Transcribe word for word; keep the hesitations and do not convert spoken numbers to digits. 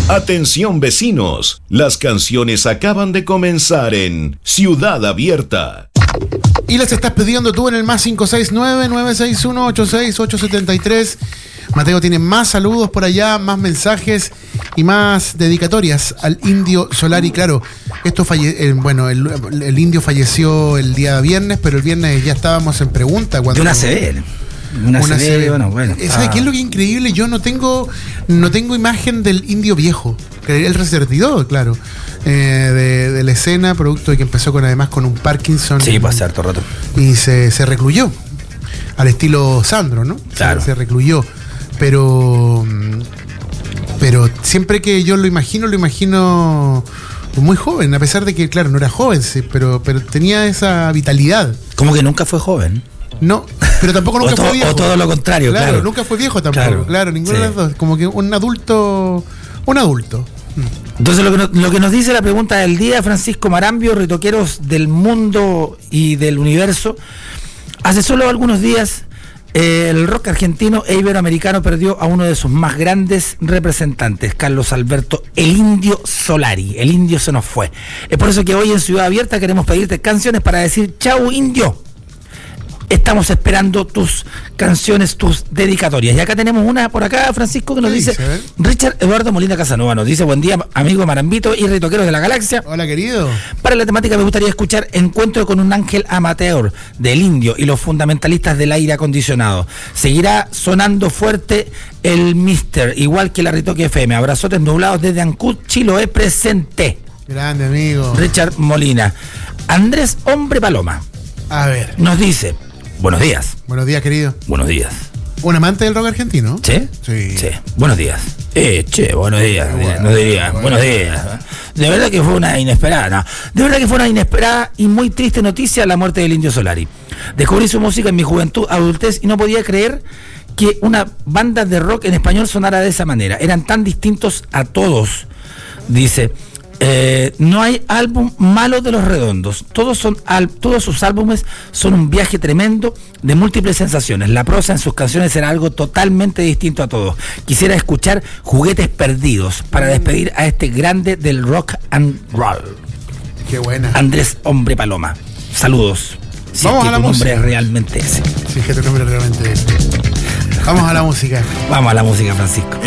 Atención vecinos, las canciones acaban de comenzar en Ciudad Abierta. Y las estás pidiendo tú en el más cinco seis nueve, nueve seis uno, ocho seis ocho siete tres. Mateo tiene más saludos por allá, más mensajes y más dedicatorias al Indio Solari. Claro, esto falle eh, bueno, el, el Indio falleció el día viernes, pero el viernes ya estábamos en pregunta. Cuando, de una C B. Una, una C B, bueno, bueno. ¿Sabes ah. qué es lo que es increíble? Yo no tengo no tengo imagen del Indio viejo. Él se retiró, claro, eh, de, de la escena, producto de que empezó con además con un Parkinson. Sí, pasó harto rato. Y se, se recluyó, al estilo Sandro, ¿no? Claro. Se, se recluyó. Pero, pero siempre que yo lo imagino, lo imagino muy joven, a pesar de que, claro, no era joven, sí, pero, pero tenía esa vitalidad. Como que nunca fue joven. No, pero tampoco nunca to- fue viejo. O todo lo contrario, claro. Claro, nunca fue viejo tampoco, claro, claro ninguna sí. de las dos. Como que un adulto, un adulto. Entonces lo que, nos, lo que nos dice la pregunta del día, Francisco Marambio, ritoqueros del mundo y del universo, hace solo algunos días eh, el rock argentino e iberoamericano perdió a uno de sus más grandes representantes, Carlos Alberto El Indio Solari. El Indio se nos fue. Es por eso que hoy en Ciudad Abierta queremos pedirte canciones para decir chau Indio. Estamos esperando tus canciones, tus dedicatorias. Y acá tenemos una por acá, Francisco, que nos dice, dice Richard Eduardo Molina Casanova. Nos dice, buen día, amigo Marambito y ritoqueros de la galaxia. Hola, querido. Para la temática me gustaría escuchar Encuentro con un ángel amateur del Indio y los fundamentalistas del aire acondicionado. Seguirá sonando fuerte el Mister, igual que la Ritoque F M. Abrazotes nublados desde Ancud, Chiloé, presente. Grande, amigo. Richard Molina. Andrés Hombre Paloma. A ver. Nos dice... Buenos días. Buenos días, querido. Buenos días. ¿Un amante del rock argentino? ¿Sí? Sí. Sí. Buenos días. Eh, che, buenos días. Bueno, no diría, bueno. Buenos días. De verdad que fue una inesperada. De verdad que fue una inesperada y muy triste noticia la muerte del Indio Solari. Descubrí su música en mi juventud, adultez, y no podía creer que una banda de rock en español sonara de esa manera. Eran tan distintos a todos. Dice... Eh, no hay álbum malo de Los Redondos. Todos son al, todos sus álbumes son un viaje tremendo de múltiples sensaciones. La prosa en sus canciones era algo totalmente distinto a todos. Quisiera escuchar Juguetes Perdidos para despedir a este grande del rock and roll. Qué buena. Andrés Hombre Paloma. Saludos. Si Vamos es que a la tu música. Nombre es realmente ese. Si es que tu nombre es realmente ese. Vamos a la música. Vamos a la música, Francisco.